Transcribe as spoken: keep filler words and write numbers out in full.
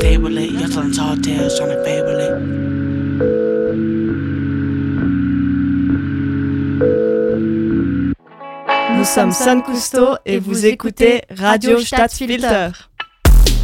stay with it. You're telling tall tales, trying to fable it. Nous sommes Sun Cousteau et vous écoutez Radio Stadtfilter.